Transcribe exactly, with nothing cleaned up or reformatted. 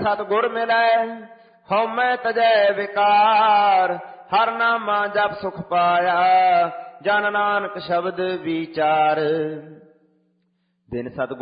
सतगुर मिलै हौमै तजै विकार। हर नामा जप सुख पाया जन नानक शब्द विचार। बिन सतगुर